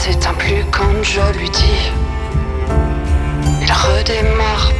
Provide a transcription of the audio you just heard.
s'éteint plus quand je lui dis. Il redémarre